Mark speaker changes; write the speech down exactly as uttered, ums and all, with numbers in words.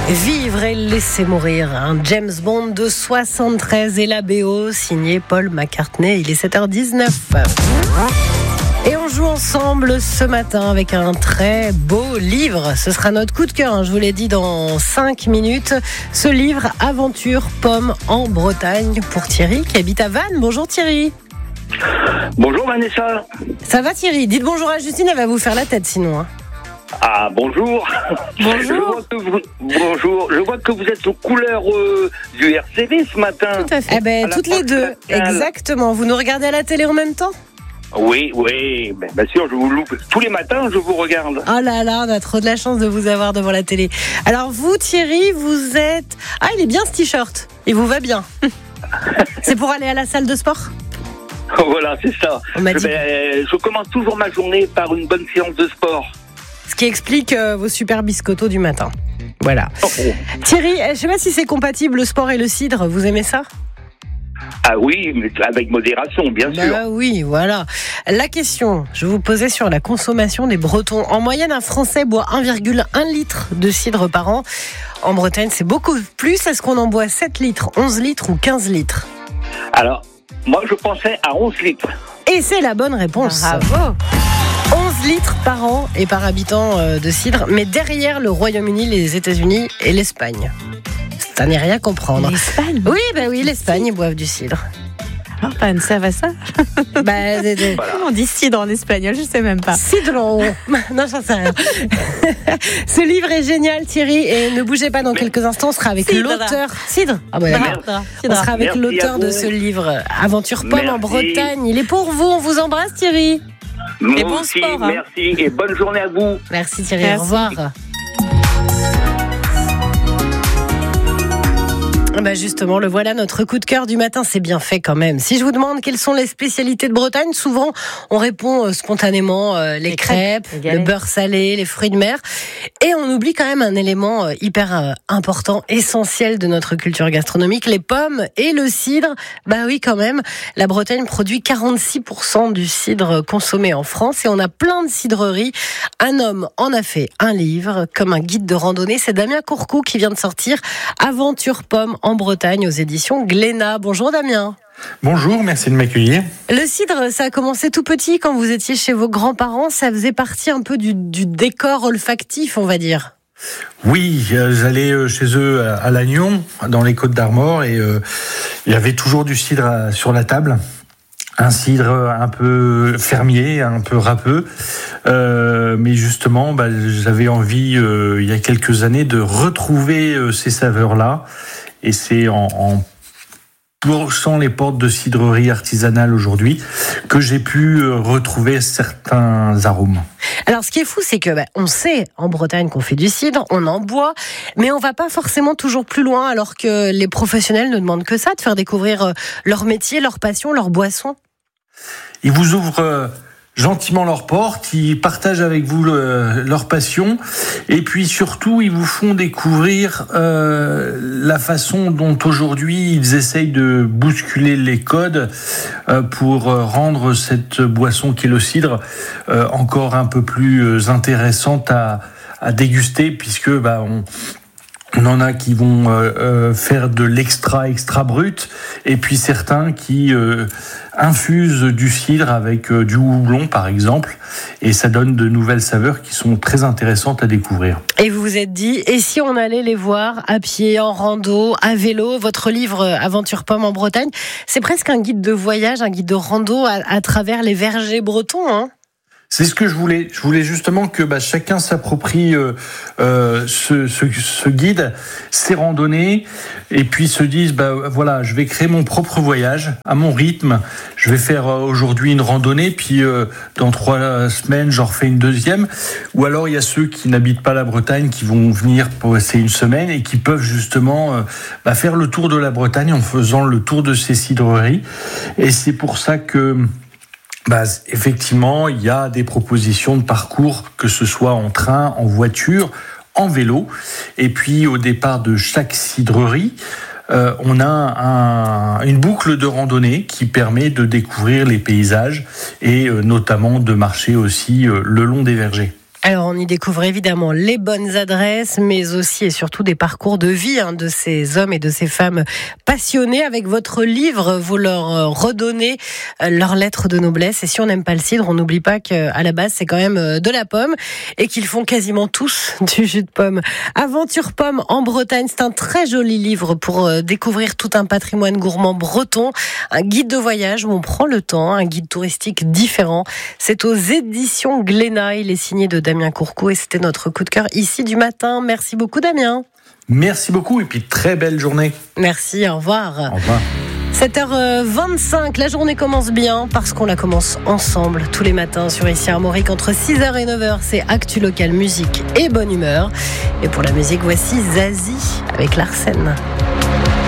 Speaker 1: Vivre et laisser mourir, un James Bond de soixante-treize et la B O signé Paul McCartney. Il est sept heures dix-neuf. Et on joue ensemble ce matin avec un très beau livre. Ce sera notre coup de cœur, hein, je vous l'ai dit, dans cinq minutes. Ce livre, Aventure Pomme en Bretagne, pour Thierry qui habite à Vannes. Bonjour Thierry.
Speaker 2: Bonjour Vanessa.
Speaker 1: Ça va Thierry? Dites bonjour à Justine, elle va vous faire la tête sinon. Hein.
Speaker 2: Ah bonjour.
Speaker 1: Bonjour.
Speaker 2: Je vois que vous, bonjour. Je vois que vous êtes aux couleurs euh, du R C V ce matin.
Speaker 1: Tout à fait. Eh ben, toutes les deux, exactement. Vous nous regardez à la télé en même temps?
Speaker 2: Oui, oui, ben, bien sûr, je vous loupe. Tous les matins, je vous regarde.
Speaker 1: Oh là là, on a trop de la chance de vous avoir devant la télé. Alors vous, Thierry, vous êtes... Ah, il est bien ce t-shirt. Il vous va bien. C'est pour aller à la salle de sport?
Speaker 2: Voilà, c'est ça.
Speaker 1: On m'a
Speaker 2: Je,
Speaker 1: dit...
Speaker 2: ben, je commence toujours ma journée par une bonne séance de sport.
Speaker 1: Ce qui explique euh, vos super biscottos du matin. Voilà.
Speaker 2: Oh, oh.
Speaker 1: Thierry, je ne sais pas si c'est compatible le sport et le cidre. Vous aimez ça?
Speaker 2: Ah oui, mais avec modération, bien
Speaker 1: bah
Speaker 2: sûr.
Speaker 1: Oui, voilà. La question, je vous posais sur la consommation des Bretons. En moyenne, un Français boit un virgule un litre de cidre par an. En Bretagne, c'est beaucoup plus. Est-ce qu'on en boit sept litres, onze litres ou quinze litres?
Speaker 2: Alors, moi, je pensais à onze litres.
Speaker 1: Et c'est la bonne réponse.
Speaker 3: Bravo.
Speaker 1: onze litres par an et par habitant de cidre, mais derrière le Royaume-Uni, les États-Unis et l'Espagne. Ça n'est rien comprendre.
Speaker 3: L'Espagne?
Speaker 1: Oui, bah oui, l'Espagne, ils boivent du cidre.
Speaker 3: Oh, pas ça va ça
Speaker 1: Bah, de, de...
Speaker 3: Voilà. On dit cidre en espagnol, je sais même pas.
Speaker 1: Cidron. Non, j'en sais rien. Ce livre est génial, Thierry, et ne bougez pas, dans quelques instants, on sera avec
Speaker 3: Cidre.
Speaker 1: l'auteur. Cidre. Ah bah,
Speaker 3: Cidre.
Speaker 1: on sera avec
Speaker 2: Merci
Speaker 1: l'auteur de ce livre, Aventure Pomme en Bretagne. Il est pour vous. On vous embrasse, Thierry.
Speaker 2: Moi
Speaker 3: et bon
Speaker 2: aussi,
Speaker 3: sport, hein.
Speaker 2: merci et bonne journée à vous.
Speaker 1: Merci Thierry.
Speaker 3: Merci.
Speaker 1: Au revoir. Bah justement, le voilà, notre coup de cœur du matin, c'est bien fait quand même. Si je vous demande quelles sont les spécialités de Bretagne, souvent on répond euh, spontanément euh, les, les crêpes, crêpes le beurre salé, les fruits de mer. Et on oublie quand même un élément euh, hyper euh, important, essentiel de notre culture gastronomique, les pommes et le cidre. Bah oui quand même, la Bretagne produit quarante-six pour cent du cidre consommé en France et on a plein de cidreries. Un homme en a fait un livre comme un guide de randonnée, c'est Damien Courcou qui vient de sortir Aventure Pomme en Bretagne aux éditions Glénat. Bonjour Damien.
Speaker 4: Bonjour, merci de m'accueillir.
Speaker 1: Le cidre, ça a commencé tout petit quand vous étiez chez vos grands-parents. Ça faisait partie un peu du, du décor olfactif, on va dire.
Speaker 4: Oui, j'allais chez eux à Lannion, dans les Côtes-d'Armor, et euh, il y avait toujours du cidre sur la table. Un cidre un peu fermier, un peu râpeux. Euh, mais justement, bah, j'avais envie, euh, il y a quelques années, de retrouver euh, ces saveurs-là. Et c'est en, en poussant les portes de cidreries artisanales aujourd'hui que j'ai pu retrouver certains arômes.
Speaker 1: Alors, ce qui est fou, c'est que bah, on sait en Bretagne qu'on fait du cidre, on en boit, mais on va pas forcément toujours plus loin, alors que les professionnels ne demandent que ça, de faire découvrir leur métier, leur passion, leur boisson.
Speaker 4: Ils vous ouvrent euh, gentiment leurs portes, ils partagent avec vous le, leur passion, et puis surtout, ils vous font découvrir euh, la façon dont aujourd'hui ils essayent de bousculer les codes euh, pour rendre cette boisson qui est le cidre euh, encore un peu plus intéressante à, à déguster, puisque bah, on... On en a qui vont euh, faire de l'extra extra brut, et puis certains qui euh, infusent du cidre avec euh, du houblon par exemple, et ça donne de nouvelles saveurs qui sont très intéressantes à découvrir.
Speaker 1: Et vous vous êtes dit, et si on allait les voir à pied, en rando, à vélo? Votre livre Aventure Pomme en Bretagne, c'est presque un guide de voyage, un guide de rando à, à travers les vergers bretons, hein?
Speaker 4: C'est ce que je voulais. Je voulais justement que bah, chacun s'approprie euh, euh, ce, ce, ce guide, ces randonnées, et puis se dise bah voilà, je vais créer mon propre voyage à mon rythme. Je vais faire euh, aujourd'hui une randonnée, puis euh, dans trois semaines j'en refais une deuxième. Ou alors il y a ceux qui n'habitent pas la Bretagne, qui vont venir passer une semaine et qui peuvent justement euh, bah, faire le tour de la Bretagne en faisant le tour de ces cidreries. Et c'est pour ça que Bah, effectivement, il y a des propositions de parcours, que ce soit en train, en voiture, en vélo. Et puis, au départ de chaque cidrerie, euh, on a un, une boucle de randonnée qui permet de découvrir les paysages et euh, notamment de marcher aussi euh, le long des vergers.
Speaker 1: Alors, on y découvre évidemment les bonnes adresses, mais aussi et surtout des parcours de vie hein, de ces hommes et de ces femmes passionnés. Avec votre livre, vous leur redonnez leurs lettres de noblesse. Et si on n'aime pas le cidre, on n'oublie pas qu'à la base, c'est quand même de la pomme et qu'ils font quasiment tous du jus de pomme. Aventure Pomme en Bretagne, c'est un très joli livre pour découvrir tout un patrimoine gourmand breton. Un guide de voyage où on prend le temps, un guide touristique différent. C'est aux éditions Glénat. Il est signé de Damien Courcou et c'était notre coup de cœur ici du matin. Merci beaucoup Damien.
Speaker 4: Merci beaucoup et puis très belle journée.
Speaker 1: Merci, au revoir.
Speaker 4: Au revoir.
Speaker 1: sept heures vingt-cinq, la journée commence bien parce qu'on la commence ensemble tous les matins sur Ici Armorique entre six heures et neuf heures. C'est Actu Local, musique et bonne humeur. Et pour la musique, voici Zazie avec Larsen.